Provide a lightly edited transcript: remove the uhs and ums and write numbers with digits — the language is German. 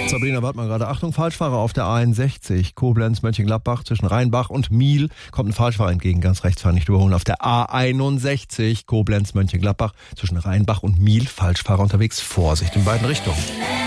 Sabrina Wartmann gerade. Achtung, Falschfahrer auf der A61, Koblenz-Mönchengladbach zwischen Rheinbach und Miel. Kommt ein Falschfahrer entgegen, ganz rechts fahren, nicht überholen. Auf der A61, Koblenz-Mönchengladbach zwischen Rheinbach und Miel. Falschfahrer unterwegs, Vorsicht in beiden Richtungen.